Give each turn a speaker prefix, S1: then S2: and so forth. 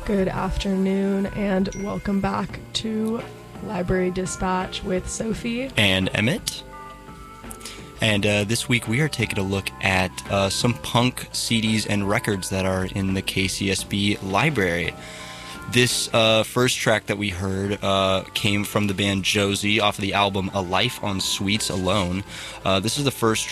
S1: Good afternoon, and welcome back to Library Dispatch with Sophie
S2: and Emmett. And this week we are taking a look at some punk CDs and records that are in the KCSB library. This first track that we heard came from the band Josie off of the album A Life on Sweets Alone. This is the first